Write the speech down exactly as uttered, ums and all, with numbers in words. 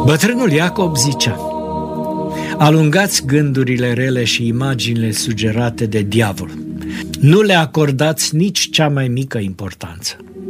Bătrânul Iacob zicea: alungați gândurile rele și imaginile sugerate de diavol. Nu le acordați nici cea mai mică importanță.